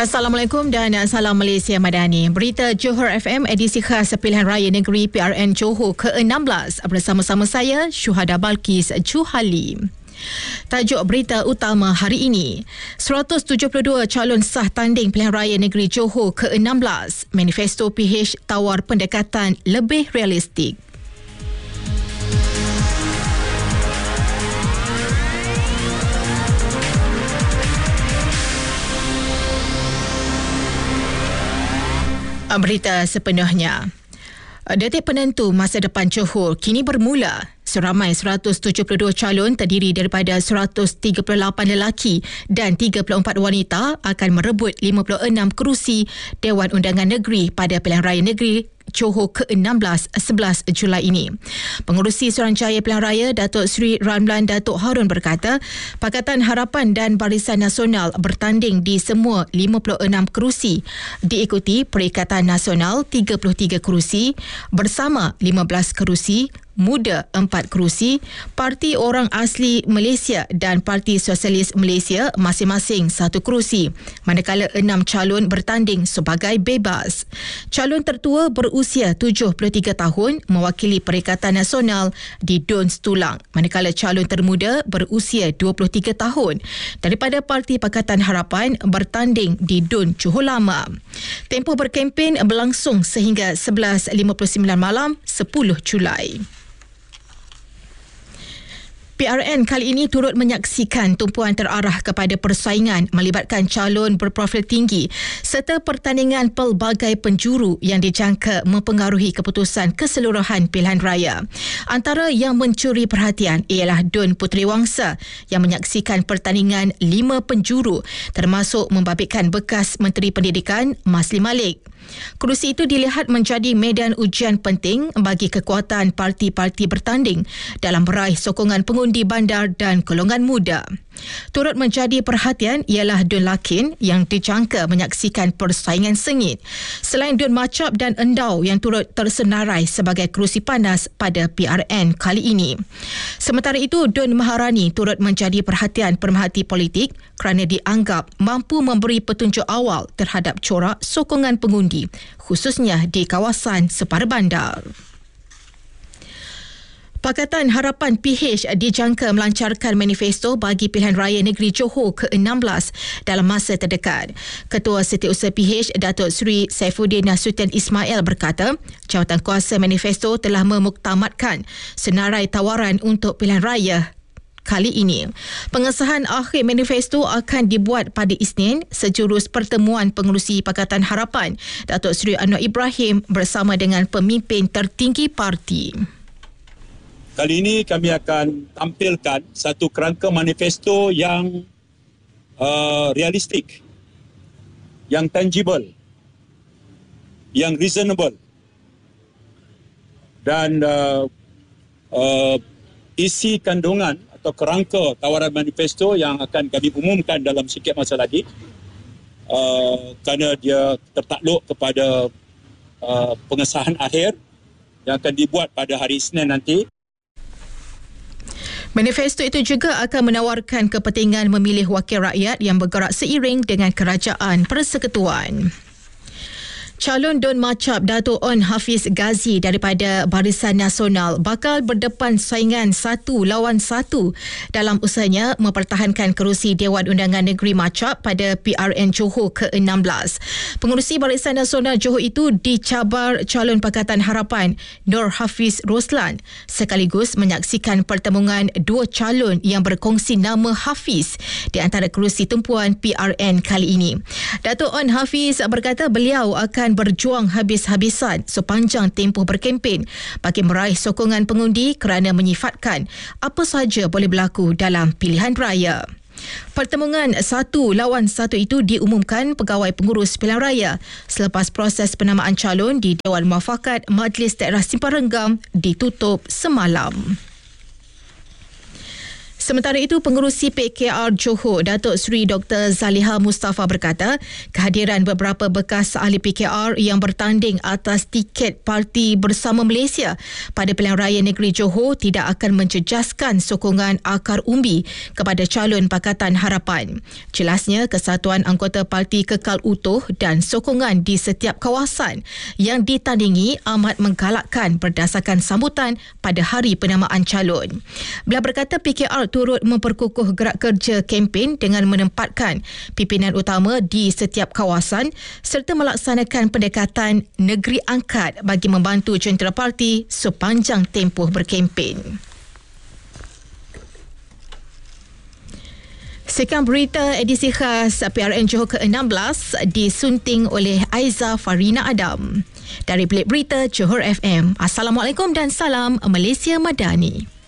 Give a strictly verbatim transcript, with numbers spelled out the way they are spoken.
Assalamualaikum dan salam Malaysia Madani. Berita Johor F M edisi khas Pilihan Raya Negeri P R N Johor ke enam belas bersama-sama saya Syuhada Balkis Juhali. Tajuk berita utama hari ini, seratus tujuh puluh dua calon sah tanding Pilihan Raya Negeri Johor ke enam belas. Manifesto P H tawar pendekatan lebih realistik. Berita sepenuhnya. Detik penentu masa depan Johor kini bermula. Seramai seratus tujuh puluh dua calon terdiri daripada seratus tiga puluh lapan lelaki dan tiga puluh empat wanita akan merebut lima puluh enam kerusi Dewan Undangan Negeri pada Pilihan Raya Negeri Johor ke enam belas sebelas Julai ini. Pengerusi Suruhanjaya Pilihan Raya Datuk Seri Ramlan Datuk Harun berkata, Pakatan Harapan dan Barisan Nasional bertanding di semua lima puluh enam kerusi, diikuti Perikatan Nasional tiga puluh tiga kerusi, Bersama lima belas kerusi, Muda empat kerusi, Parti Orang Asli Malaysia dan Parti Sosialis Malaysia masing-masing satu kerusi, manakala enam calon bertanding sebagai bebas. Calon tertua berusia tujuh puluh tiga tahun mewakili Perikatan Nasional di Dun Setulang, manakala calon termuda berusia dua puluh tiga tahun daripada Parti Pakatan Harapan bertanding di Dun Johor Lama. Tempoh berkempen berlangsung sehingga sebelas lima puluh sembilan malam sepuluh Julai. P R N kali ini turut menyaksikan tumpuan terarah kepada persaingan melibatkan calon berprofil tinggi serta pertandingan pelbagai penjuru yang dijangka mempengaruhi keputusan keseluruhan pilihan raya. Antara yang mencuri perhatian ialah Dun Puteri Wangsa yang menyaksikan pertandingan lima penjuru termasuk membabitkan bekas Menteri Pendidikan Masli Malik. Kerusi itu dilihat menjadi medan ujian penting bagi kekuatan parti-parti bertanding dalam meraih sokongan pengundi bandar dan golongan muda. Turut menjadi perhatian ialah Dun Lakin yang dijangka menyaksikan persaingan sengit, selain Dun Macap dan Endau yang turut tersenarai sebagai kerusi panas pada P R N kali ini. Sementara itu, Dun Maharani turut menjadi perhatian pemerhati politik kerana dianggap mampu memberi petunjuk awal terhadap corak sokongan pengundi, khususnya di kawasan separa bandar. Pakatan Harapan P H dijangka melancarkan manifesto bagi Pilihan Raya Negeri Johor ke enam belas dalam masa terdekat. Ketua Setiausaha P H Datuk Seri Saifuddin Nasution Ismail berkata, Jawatankuasa manifesto telah memuktamadkan senarai tawaran untuk Pilihan Raya kali ini. Pengesahan akhir manifesto akan dibuat pada Isnin sejurus pertemuan pengerusi Pakatan Harapan Datuk Seri Anwar Ibrahim bersama dengan pemimpin tertinggi parti. Kali ini kami akan tampilkan satu kerangka manifesto yang uh, realistik, yang tangible, yang reasonable dan uh, uh, isi kandungan atau kerangka tawaran manifesto yang akan kami umumkan dalam sikit masa lagi uh, kerana dia tertakluk kepada uh, pengesahan akhir yang akan dibuat pada hari Isnin nanti. Manifesto itu juga akan menawarkan kepentingan memilih wakil rakyat yang bergerak seiring dengan kerajaan persekutuan. Calon Dun Macap Datuk On Hafiz Ghazi daripada Barisan Nasional bakal berdepan saingan satu lawan satu dalam usahanya mempertahankan kerusi Dewan Undangan Negeri Macap pada P R N Johor ke enam belas. Pengerusi Barisan Nasional Johor itu dicabar calon Pakatan Harapan Nur Hafiz Roslan sekaligus menyaksikan pertemuan dua calon yang berkongsi nama Hafiz di antara kerusi tumpuan P R N kali ini. Datuk On Hafiz berkata beliau akan berjuang habis-habisan sepanjang tempoh berkempen bagi meraih sokongan pengundi kerana menyifatkan apa sahaja boleh berlaku dalam pilihan raya. Pertemuan satu lawan satu itu diumumkan pegawai pengurus pilihan raya selepas proses penamaan calon di Dewan Muafakat Majlis Daerah Simpang Renggam ditutup semalam. Sementara itu, Pengerusi P K R Johor, Datuk Seri Doktor Zaliha Mustafa berkata, kehadiran beberapa bekas ahli P K R yang bertanding atas tiket parti Bersama Malaysia pada pilihan raya negeri Johor tidak akan menjejaskan sokongan akar umbi kepada calon Pakatan Harapan. Jelasnya, kesatuan anggota parti kekal utuh dan sokongan di setiap kawasan yang ditandingi amat menggalakkan berdasarkan sambutan pada hari penamaan calon. Beliau berkata P K R turut memperkukuh gerak kerja kempen dengan menempatkan pimpinan utama di setiap kawasan serta melaksanakan pendekatan negeri angkat bagi membantu jentera parti sepanjang tempoh berkempen. Sekian berita edisi khas P R N Johor ke enam belas disunting oleh Aiza Farina Adam. Dari Bilik Berita Johor F M. Assalamualaikum dan salam Malaysia Madani.